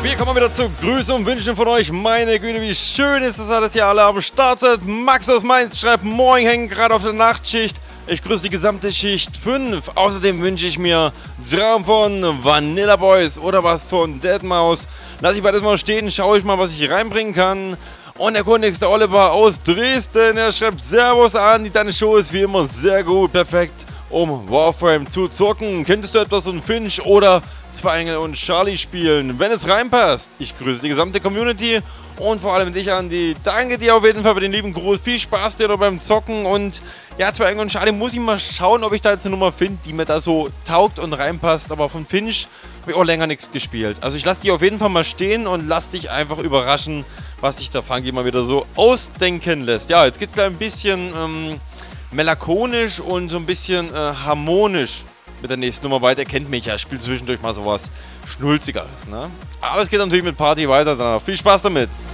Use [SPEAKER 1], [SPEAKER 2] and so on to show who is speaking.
[SPEAKER 1] Wir kommen wieder zu Grüße und Wünschen von euch. Meine Güte, wie schön ist das alles hier alle am Start seid. Max aus Mainz schreibt, moin, hängen gerade auf der Nachtschicht. Ich grüße die gesamte Schicht 5. Außerdem wünsche ich mir Traum von Vanilla Boys oder was von Deadmau5. Lass ich beides mal stehen, schaue ich mal, was ich reinbringen kann. Und der kundigste Oliver aus Dresden, er schreibt Servus an, deine Show ist wie immer sehr gut, perfekt, um Warframe zu zocken. Könntest du etwas von Finch oder Zwei Engel und Charlie spielen, wenn es reinpasst? Ich grüße die gesamte Community und vor allem dich, Andi. Danke dir auf jeden Fall für den lieben Gruß. Viel Spaß dir noch beim Zocken. Und ja, Zwei Engel und Charlie muss ich mal schauen, ob ich da jetzt eine Nummer finde, die mir da so taugt und reinpasst. Aber von Finch habe ich auch länger nichts gespielt. Also ich lasse die auf jeden Fall mal stehen und lass dich einfach überraschen, was sich der Funky mal wieder so ausdenken lässt. Ja, jetzt geht es gleich ein bisschen melancholisch und so ein bisschen harmonisch mit der nächsten Nummer weiter. Ihr kennt mich ja, ich spiele zwischendurch mal sowas Schnulzigeres, ne? Aber es geht natürlich mit Party weiter danach. Viel Spaß damit!